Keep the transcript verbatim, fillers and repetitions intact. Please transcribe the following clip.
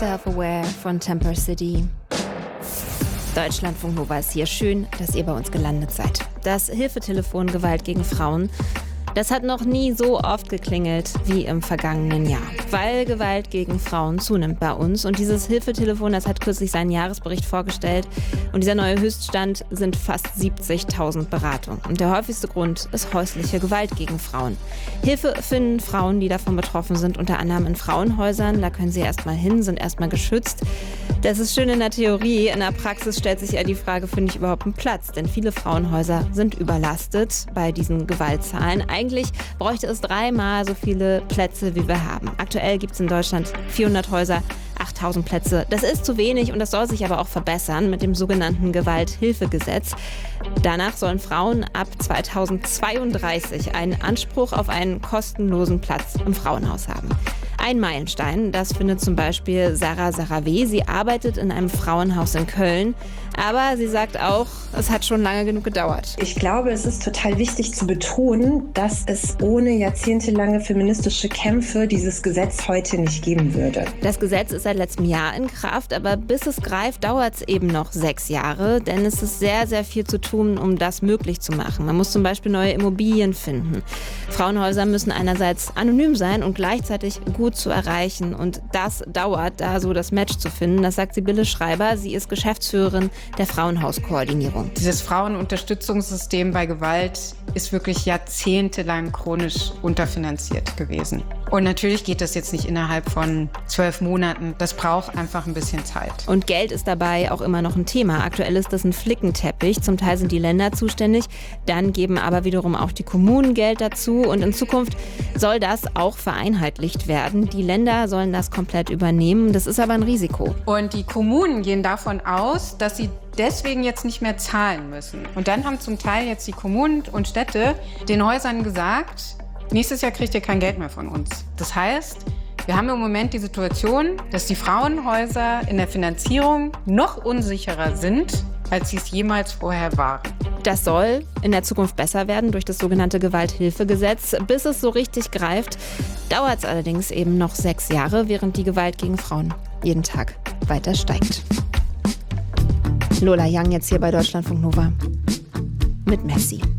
Self-Aware von Temper City. Deutschlandfunk Nova ist hier. Schön, dass ihr bei uns gelandet seid. Das Hilfetelefon Gewalt gegen Frauen, das hat noch nie so oft geklingelt wie im vergangenen Jahr, weil Gewalt gegen Frauen zunimmt bei uns. Und dieses Hilfetelefon, das hat kürzlich seinen Jahresbericht vorgestellt. Und dieser neue Höchststand sind fast siebzigtausend Beratungen. Und der häufigste Grund ist häusliche Gewalt gegen Frauen. Hilfe finden Frauen, die davon betroffen sind, unter anderem in Frauenhäusern. Da können sie erstmal hin, sind erstmal geschützt. Das ist schön in der Theorie. In der Praxis stellt sich eher die Frage, finde ich überhaupt einen Platz? Denn viele Frauenhäuser sind überlastet bei diesen Gewaltzahlen. Eigentlich bräuchte es dreimal so viele Plätze, wie wir haben. Aktuell gibt es in Deutschland vierhundert Häuser, achttausend Plätze. Das ist zu wenig und das soll sich aber auch verbessern mit dem sogenannten Gewalthilfegesetz. Danach sollen Frauen ab zweitausendzweiunddreißig einen Anspruch auf einen kostenlosen Platz im Frauenhaus haben. Ein Meilenstein, das findet zum Beispiel Sarah Saravé. Sie arbeitet in einem Frauenhaus in Köln. Aber sie sagt auch, es hat schon lange genug gedauert. Ich glaube, es ist total wichtig zu betonen, dass es ohne jahrzehntelange feministische Kämpfe dieses Gesetz heute nicht geben würde. Das Gesetz ist seit letztem Jahr in Kraft, aber bis es greift, dauert es eben noch sechs Jahre. Denn es ist sehr, sehr viel zu tun, um das möglich zu machen. Man muss zum Beispiel neue Immobilien finden. Frauenhäuser müssen einerseits anonym sein und gleichzeitig gut zu erreichen. Und das dauert, da so das Match zu finden. Das sagt Sibylle Schreiber. Sie ist Geschäftsführerin der Frauenhauskoordinierung. Dieses Frauenunterstützungssystem bei Gewalt ist wirklich jahrzehntelang chronisch unterfinanziert gewesen. Und natürlich geht das jetzt nicht innerhalb von zwölf Monaten. Das braucht einfach ein bisschen Zeit. Und Geld ist dabei auch immer noch ein Thema. Aktuell ist das ein Flickenteppich. Zum Teil sind die Länder zuständig. Dann geben aber wiederum auch die Kommunen Geld dazu. Und in Zukunft soll das auch vereinheitlicht werden. Die Länder sollen das komplett übernehmen. Das ist aber ein Risiko. Und die Kommunen gehen davon aus, dass sie deswegen jetzt nicht mehr zahlen müssen. Und dann haben zum Teil jetzt die Kommunen und Städte den Häusern gesagt, nächstes Jahr kriegt ihr kein Geld mehr von uns. Das heißt, wir haben im Moment die Situation, dass die Frauenhäuser in der Finanzierung noch unsicherer sind, als sie es jemals vorher waren. Das soll in der Zukunft besser werden durch das sogenannte Gewalthilfegesetz. Bis es so richtig greift, dauert es allerdings eben noch sechs Jahre, während die Gewalt gegen Frauen jeden Tag weiter steigt. Lola Young jetzt hier bei Deutschlandfunk Nova mit Messi.